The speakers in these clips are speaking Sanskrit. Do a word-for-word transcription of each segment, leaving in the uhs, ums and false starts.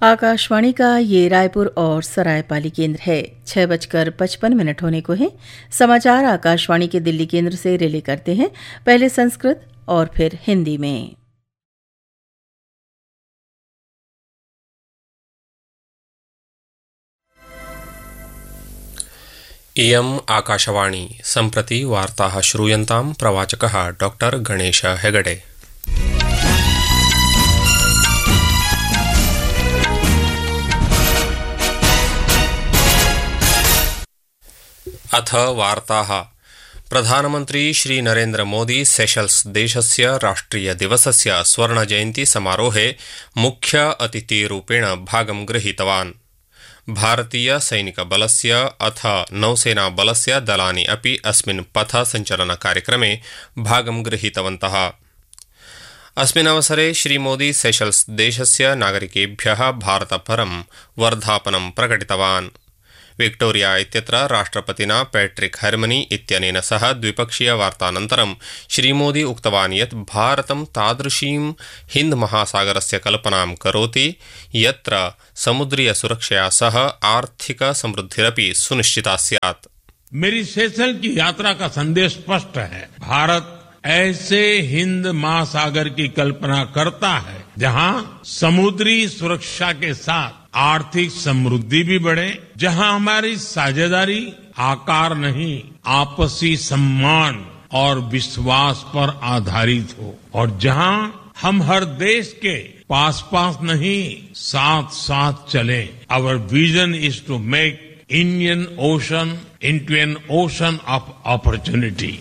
आकाशवाणी का ये रायपुर और सरायपाली केंद्र है। छह बजकर पचपन मिनट होने को है। समाचार आकाशवाणी के दिल्ली केंद्र से रिले करते हैं, पहले संस्कृत और फिर हिंदी में। इयम् आकाशवाणी। सम्प्रति वार्ताः श्रूयन्तां। प्रवाचकः डॉक्टर गणेश हेगडे। अथ वार्ताः। प्रधानमन्त्री श्री नरेन्द्र मोदी सेशल्स देशस्य राष्ट्रिय दिवसस्य स्वर्णजयन्ती समारोहे मुख्य अतिथिरूपेण भागं गृहीतवान्। भारतीय सैनिकबलस्य अथ नौसेनाबलस्य दलानि अपि अस्मिन् पथ सञ्चलनकार्यक्रमे भागं गृहीतवन्तः। अस्मिन् अवसरे श्रीमोदी सेशल्स देशस्य नागरिकेभ्यः भारतपरं वर्धापनं प्रकटितवान्। विक्टोरिया इत्यत्र राष्ट्रपतिना पैट्रिक हर्मनी इत्यनेन सह द्विपक्षीय वार्तानन्तरं श्रीमोदी उक्तवान् यत् भारतं तादृशीं हिन्द महासागरस्य कल्पनां करोति यत्र समुद्रीय सुरक्षया सह आर्थिक समृद्धिरपि सुनिश्चिता स्यात्। मेरी सेशल की यात्रा का संदेश स्पष्ट है। भारत ऐसे हिंद महासागर की कल्पना करता है जहां समुद्री सुरक्षा के साथ आर्थिक समृद्धि भी बढ़े, जहां हमारी साझेदारी आकार नहीं आपसी सम्मान और विश्वास पर आधारित हो, और जहां हम हर देश के पास पास नहीं साथ साथ चले। आवर विजन इज टू मेक Indian ocean into an ocean of opportunity.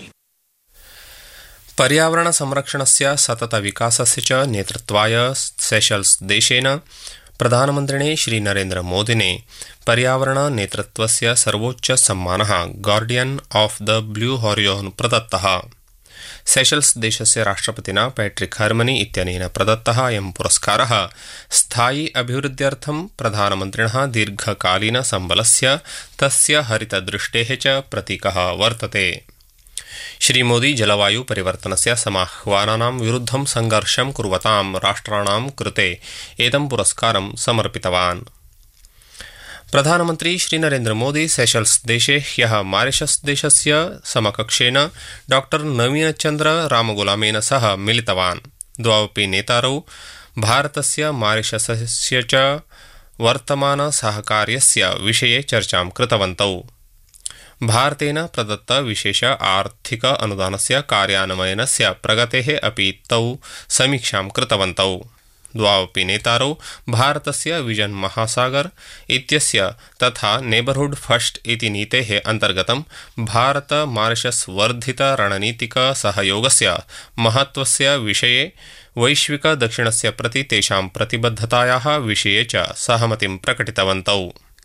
पर्यावरण संरक्षणस्य सतत विकासस्य च नेतृत्वाय सेशल्स देशेन प्रधानमन्त्रिणे श्री नरेन्द्र मोदिने पर्यावरण नेतृत्वस्य सर्वोच्च सम्मानः guardian of the blue horizon प्रदत्तः। सेशल्स देशस्य राष्ट्रपतिना पैट्रिक हर्मनी इत्यनेन प्रदत्तः अयं पुरस्कारः स्थायी अभिवृद्ध्यर्थं प्रधानमन्त्रिणः दीर्घकालीन संबलस्य तस्य हरितदृष्टेः च प्रतीकः वर्तते। श्रीमोदी जलवायु परिवर्तनस्य समाह्वानानां विरुद्धं संघर्षं कुर्वतां राष्ट्राणां कृते एतं पुरस्कारं समर्पितवान्। प्रधानमन्त्री श्री नरेन्द्र मोदी सेशल्स देशे ह्यः मारिशस देशस्य समकक्षेन डॉक्टर नवीनचन्द्र रामगुलामेन सह मिलितवान्। द्वावपि नेतारौ भारतस्य मारिशसस्य च वर्तमान सहकार्यस्य विषये चर्चां कृतवन्तौ। भारतेन प्रदत्त विशेष आर्थिक अनुदानस्य कार्यान्वयनस्य प्रगतेः अपि तौ समीक्षां कृतवन्तौ। द्वावपि नेतारौ भारतस्य विजन महासागर इत्यस्य तथा नेबरहुड फर्स्ट इति नीतेः अन्तर्गतं भारत मारिशस वर्धित रणनीतिक सहयोगस्य महत्वस्य विषये वैश्विक दक्षिणस्य प्रति तेषां प्रतिबद्धतायाः विषये च सहमतिं प्रकटितवन्तौ।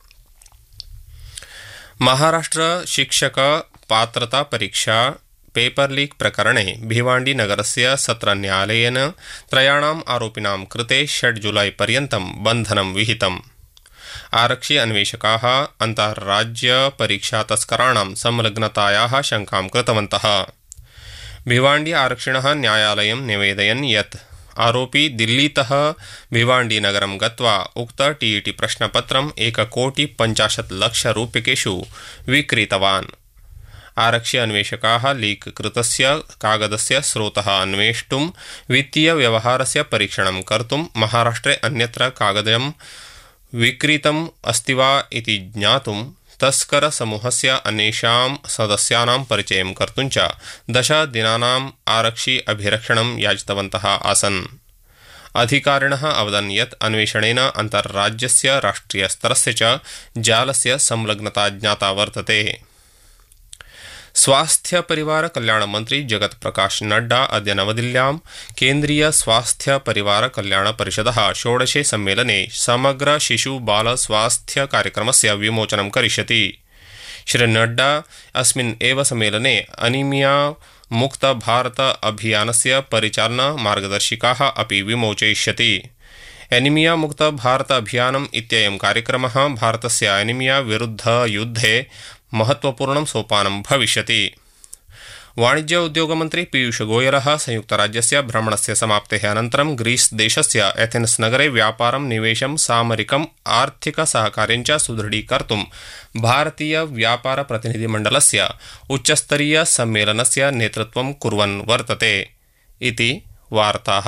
महाराष्ट्र शिक्षक पात्रता परीक्षा पेपर लीक प्रकरणे भिवाण्डी नगरस्य सत्र न्यायालयेन त्रयाणाम् आरोपिणां कृते षड् जुलै पर्यन्तं बन्धनं विहितम्। आरक्षि अन्वेषकाः अन्ताराज्य परीक्षा तस्कराणां संलग्नतायाः शङ्कां कृतवन्तः। भिवाण्डी आरक्षिणः न्यायालयं निवेदयन् यत् आरोपी दिल्लीतः भिवाण्डी नगरं गत्वा उक्त टीईटी प्रश्नपत्रम् एककोटि पञ्चाशत् लक्ष रूप्यकेषु विक्रीतवान्। आरक्षि अन्वेषकाः लीक कृतस्य कागदस्य स्रोतः अन्वेष्टुं वित्तीय व्यवहारस्य परीक्षणं कर्तुं महाराष्ट्रे अन्यत्र कागदं विक्रीतम् अस्ति वा इति ज्ञातुं तस्कर समूहस्य अन्येषां सदस्यानां परिचयं कर्तुं च दश दिनानाम् आरक्षि अभिरक्षणं याचितवन्तः आसन्। अधिकारिणः अवदन् यत् अन्वेषणेन अन्तर्राज्यस्य राष्ट्रियस्तरस्य च जालस्य संलग्नता ज्ञाता वर्तते। स्वास्थ्य परिवार कल्याण मंत्री जगत प्रकाश नड्डा अद्य नवदिल्ल्यां केन्द्रीय स्वास्थ्य परिवार कल्याण परिषदः षोडशे सम्मेलने समग्र शिशु बाल स्वास्थ्य कार्यक्रमस्य विमोचनं करिष्यति। श्री नड्डा अस्मिन् एव सम्मेलने अनीमिया मुक्त भारत अभियानस्य परिचालन मार्गदर्शिकाः अपि विमोचयिष्यति। एनीमिया मुक्त भारत अभियानम् इत्ययं कार्यक्रमः भारतस्य एनीमिया विरुद्ध युद्धे महत्वपूर्णं सोपानं भविष्यति। वाणिज्य उद्योग मन्त्री पीयूष गोयलः संयुक्तराज्यस्य भ्रमणस्य समाप्तेः अनन्तरं ग्रीस देशस्य एथेन्स नगरे व्यापारं निवेशं सामरिकम् आर्थिकसहकार्यं च सुदृढीकर्तुं भारतीय व्यापार प्रतिनिधिमण्डलस्य उच्चस्तरीय सम्मेलनस्य नेतृत्वं कुर्वन् वर्तते इति वार्ताः।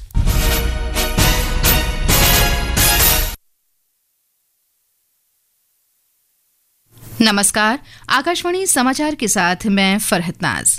नमस्कार, आकाशवाणी समाचार के साथ मैं फरहत नाज।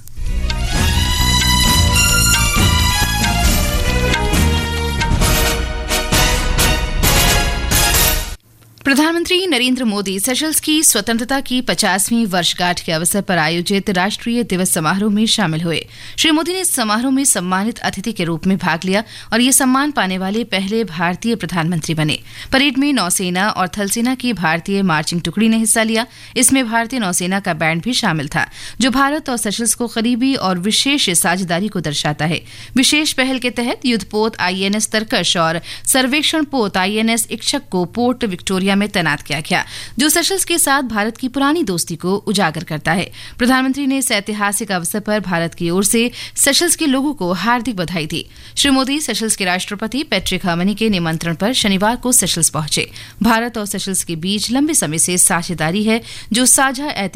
प्रधानमंत्री नरेंद्र मोदी सेशल्स की स्वतंत्रता की पचासवीं वर्षगांठ के अवसर पर आयोजित राष्ट्रीय दिवस समारोह में शामिल हुए। श्री मोदी ने इस समारोह में सम्मानित अतिथि के रूप में भाग लिया और ये सम्मान पाने वाले पहले भारतीय प्रधानमंत्री बने। परेड में नौसेना और थलसेना की भारतीय मार्चिंग टुकड़ी ने हिस्सा लिया। इसमें भारतीय नौसेना का बैंड भी शामिल था, जो भारत और सेशल्स को करीबी और विशेष साझेदारी को दर्शाता है। विशेष पहल के तहत युद्धपोत आईएनएस तरकश और सर्वेक्षण पोत आईएनएस इच्छक को पोर्ट विक्टोरिया में तैनात किया गया, जो सेशल्स के साथ भारत की पुरानी दोस्ती को उजागर करता है। प्रधानमंत्री ने इस ऐतिहासिक अवसर पर भारत की ओर से सेशल्स के लोगों को हार्दिक बधाई दी। श्री मोदी सेशल्स के राष्ट्रपति पैट्रिक हर्मनी के निमंत्रण पर शनिवार को सेशल्स पहुंचे। भारत और सेशल्स के बीच लंबे समय से साझेदारी है, जो साझा